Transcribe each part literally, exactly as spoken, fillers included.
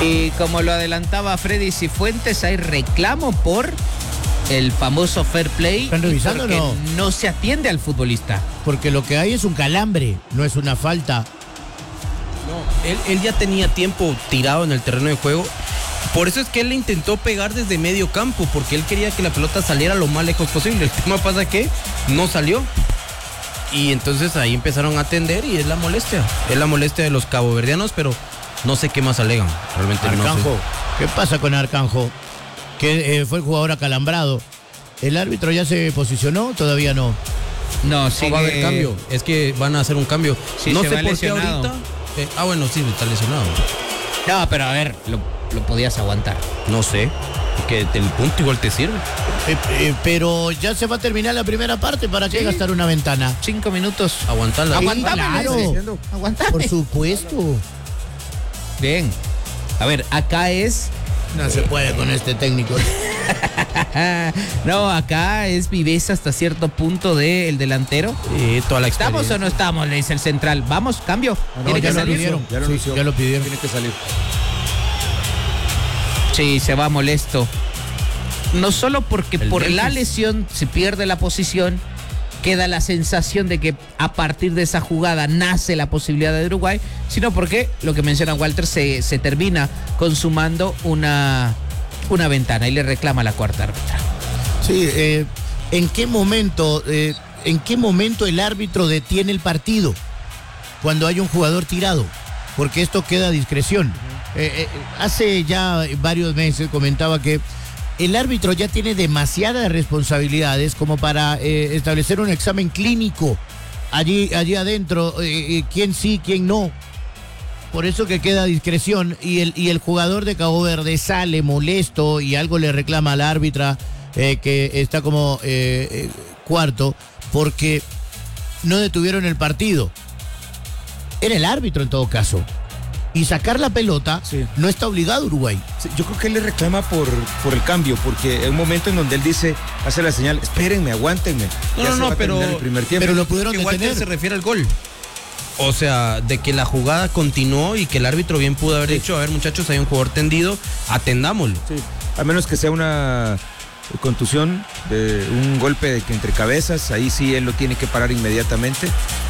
Y como lo adelantaba Freddy Cifuentes, hay reclamo por el famoso fair play. ¿Están revisando o no? No se atiende al futbolista. Porque lo que hay es un calambre, no es una falta. No, él, él ya tenía tiempo tirado en el terreno de juego. Por eso es que él le intentó pegar desde medio campo, porque él quería que la pelota saliera lo más lejos posible. El tema pasa que no salió. Y entonces ahí empezaron a atender y es la molestia. Es la molestia de los caboverdianos, pero no sé qué más alegan. Realmente Arcanjo, no sé. ¿qué pasa con Arcanjo? Que eh, fue el jugador acalambrado. ¿El árbitro ya se posicionó? Todavía no. No, Sí, sigue... va a haber cambio. Es que van a hacer un cambio. Sí, no se sé va por lesionado. qué ahorita. Eh, ah, bueno, sí, está lesionado. No, pero a ver, lo, lo podías aguantar. No sé. Que el punto igual te sirve. Eh, eh, pero ya se va a terminar la primera parte. ¿Para qué Sí. gastar una ventana? Cinco minutos. Aguantarla. Sí, Aguantame, claro. le estoy Aguantame. Por supuesto. Bien. A ver, acá es... No se puede con este técnico. No, acá es viveza hasta cierto punto del delantero. Sí, toda la ¿Estamos experiencia. o no estamos? Le dice el central. Vamos, cambio. No, Tiene ya que lo salir. pidieron. Ya lo Sí, anunció. ya lo pidieron. Tiene que salir. Sí, se va molesto. No solo porque El por Memphis. la lesión se pierde la posición, queda la sensación de que a partir de esa jugada nace la posibilidad de Uruguay, sino porque, lo que menciona Walter, se, se termina consumando una, una ventana y le reclama la cuarta árbitra. Sí, eh, ¿en qué momento, eh, en qué momento el árbitro detiene el partido? Cuando hay un jugador tirado, porque esto queda a discreción. Eh, eh, hace ya varios meses comentaba que el árbitro ya tiene demasiadas responsabilidades como para eh, establecer un examen clínico allí, allí adentro, eh, eh, quién sí, quién no. Por eso que queda a discreción y el, y el jugador de Cabo Verde sale molesto y algo le reclama al árbitra eh, que está como eh, eh, cuarto porque no detuvieron el partido. Era el árbitro en todo caso. Y sacar la pelota Sí. no está obligado Uruguay. Sí, yo creo que él le reclama por, por el cambio, porque hay un momento en donde él dice, hace la señal, espérenme, aguántenme. No, Ya no, se no, va a terminar pero- el primer tiempo. Pero lo pudieron Que Walter detener. se refiere al gol. O sea, de que la jugada continuó y que el árbitro bien pudo haber dicho, a ver muchachos, hay un jugador tendido, atendámoslo. Sí, a menos que sea una contusión, de un golpe de que entre cabezas, ahí sí él lo tiene que parar inmediatamente.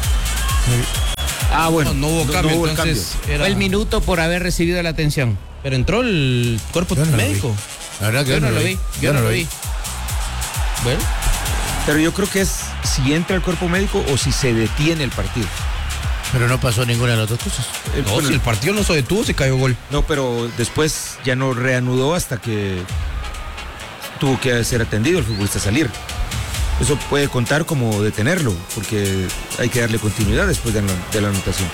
Ah, bueno, No, no hubo cambio, hubo el entonces Fue era... el minuto por haber recibido la atención. Pero entró el cuerpo Yo no lo médico. vi. La verdad que Yo no lo vi, yo no lo vi. Bueno, Pero yo creo que es si entra el cuerpo médico o si se detiene el partido. Pero no pasó ninguna de las dos cosas. Eh, no, bueno, si el partido no se detuvo, se cayó gol. no, pero después ya no reanudó hasta que tuvo que ser atendido el futbolista salir. Eso puede contar como detenerlo, porque hay que darle continuidad después de la, de la anotación.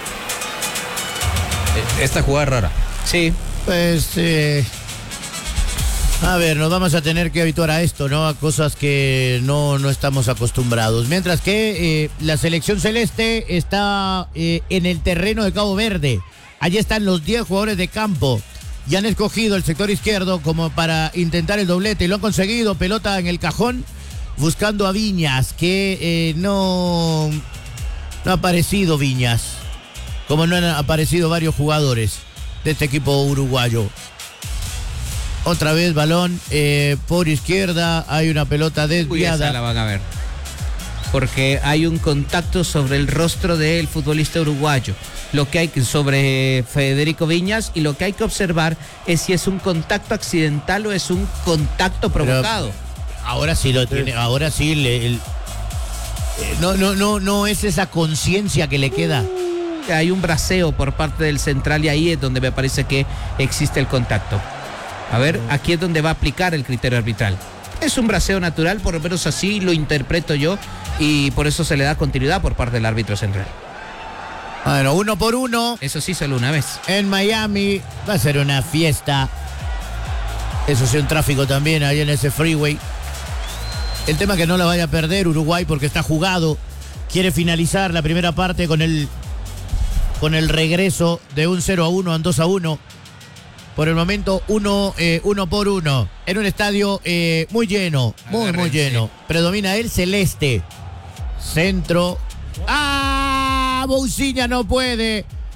Eh, Esta jugada es rara. Sí. Pues, eh, a ver, nos vamos a tener que habituar a esto, ¿no? A cosas que no, no estamos acostumbrados. Mientras que eh, la selección celeste está eh, en el terreno de Cabo Verde. Allí están los diez jugadores de campo. Y han escogido el sector izquierdo como para intentar el doblete. Y lo han conseguido. Pelota en el cajón. Buscando a Viñas, que eh, no, no ha aparecido Viñas. Como no han aparecido varios jugadores de este equipo uruguayo. Otra vez balón eh, por izquierda, hay una pelota Uy, esa desviada. la van a ver. Porque hay un contacto sobre el rostro del futbolista uruguayo. Lo que hay que sobre Federico Viñas y lo que hay que observar es si es un contacto accidental o es un contacto provocado. Ahora sí lo tiene, ahora sí le, el- eh, no, no, no, no es esa conciencia que le queda. Hay un braceo por parte del central y ahí es donde me parece que existe el contacto. A ver, aquí es donde va a aplicar el criterio arbitral. Es un braceo natural, por lo menos así lo interpreto yo, y por eso se le da continuidad por parte del árbitro central. Bueno, uno por uno Eso sí, solo una vez. en Miami, va a ser una fiesta. Eso sí, un tráfico también ahí en ese freeway. El tema que no la vaya a perder Uruguay porque está jugado. Quiere finalizar la primera parte con el, con el regreso de un cero a uno a un dos a uno. Por el momento, uno, eh, uno por uno. En un estadio eh, muy lleno, muy, muy Agárrense. lleno. Predomina el celeste. Centro. ¡Ah! Bousiña no puede.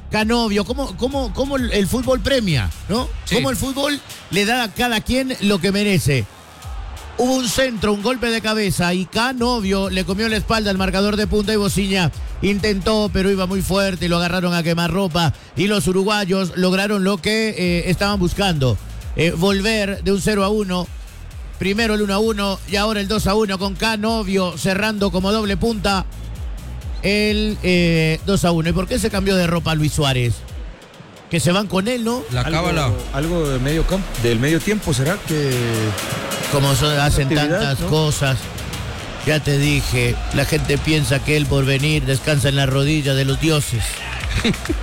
Canovio, cómo, cómo, cómo el fútbol premia, ¿no? Sí. Cómo el fútbol le da a cada quien lo que merece. Hubo un centro, un golpe de cabeza y Canovio le comió la espalda al marcador de punta y Bociña intentó, pero iba muy fuerte y lo agarraron a quemarropa y los uruguayos lograron lo que eh, estaban buscando, eh, volver de un cero a uno, primero el uno a uno y ahora el dos a uno con Canovio cerrando como doble punta el eh, dos a uno. ¿Y por qué se cambió de ropa Luis Suárez? Que se van con él, ¿no? La cábala. Algo, algo de medio campo, del medio tiempo, ¿será que...? Como son, hacen Actividad, tantas ¿no? cosas. Ya te dije, la gente piensa que el porvenir descansa en la rodilla de los dioses.